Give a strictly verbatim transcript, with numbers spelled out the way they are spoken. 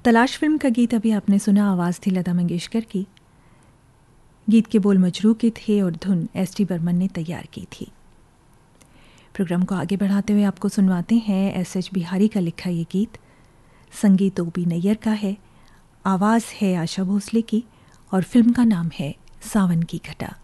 तलाश फिल्म का गीत अभी आपने सुना, आवाज़ थी लता मंगेशकर की। गीत के बोल मजरू के थे और धुन एस टी बर्मन ने तैयार की थी। प्रोग्राम को आगे बढ़ाते हुए आपको सुनवाते हैं एस एच बिहारी का लिखा ये गीत। संगीत ओबी नैयर का है, आवाज़ है आशा भोसले की और फिल्म का नाम है सावन की घटा।